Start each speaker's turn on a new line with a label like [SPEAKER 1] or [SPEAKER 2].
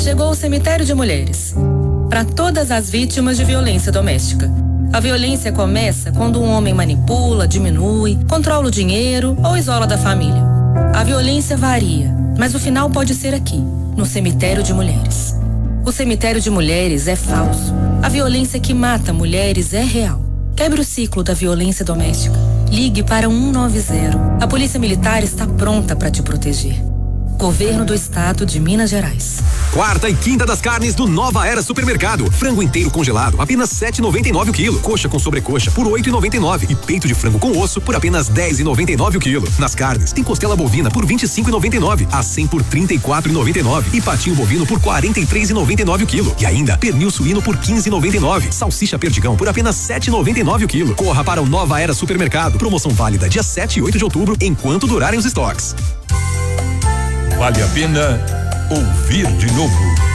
[SPEAKER 1] Chegou o Cemitério de Mulheres. Para todas as vítimas de violência doméstica. A violência começa quando um homem manipula, diminui, controla o dinheiro ou isola da família. A violência varia, mas o final pode ser aqui, no Cemitério de Mulheres. O Cemitério de Mulheres é falso. A violência que mata mulheres é real. Quebre o ciclo da violência doméstica. Ligue para 190. A Polícia Militar está pronta para te proteger. Governo do Estado de Minas Gerais.
[SPEAKER 2] Quarta e quinta das carnes do Nova Era Supermercado. Frango inteiro congelado, apenas 7,99 o quilo. Coxa com sobrecoxa por 8,99 e peito de frango com osso por apenas 10,99 o quilo. Nas carnes, tem costela bovina por 25,99, a 100 por 34,99 e patinho bovino por 43,99 o quilo. E ainda pernil suíno por 15,99. Salsicha perdigão por apenas 7,99 o quilo. Corra para o Nova Era Supermercado. Promoção válida dia 7 e 8 de outubro, enquanto durarem os estoques.
[SPEAKER 3] Vale a pena ouvir de novo.